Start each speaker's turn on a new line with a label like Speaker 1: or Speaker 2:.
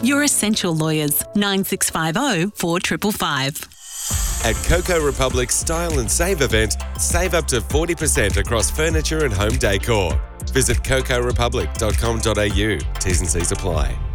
Speaker 1: Your Essential Lawyers, 9650 4555.
Speaker 2: At Coco Republic's Style and Save event, save up to 40% across furniture and home decor. Visit cocorepublic.com.au. T's and C's apply.